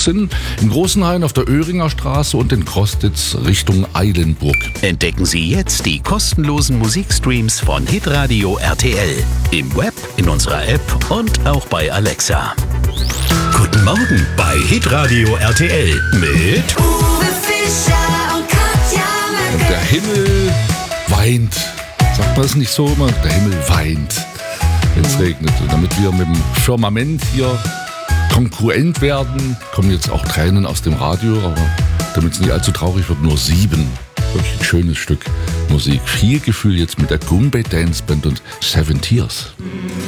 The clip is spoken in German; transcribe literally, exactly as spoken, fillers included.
achtzehn in Großenhain auf der Öhringer Straße und in Krostitz Richtung Eilenburg. Entdecken Sie jetzt die kostenlosen Musikstreams von Hitradio R T L. Im Web, in unserer App und auch bei Alexa. Guten Morgen bei Hitradio R T L mit Uwe Fischer und Katja Und der Himmel weint. Sagt man es nicht so immer? Der Himmel weint, wenn es regnet. Und damit wir mit dem Firmament hier kongruent werden, kommen jetzt auch Tränen aus dem Radio. Aber damit es nicht allzu traurig wird, nur sieben. Wirklich ein schönes Stück Musik. Viel Gefühl jetzt mit der Goombay Dance Band und Seven Tears.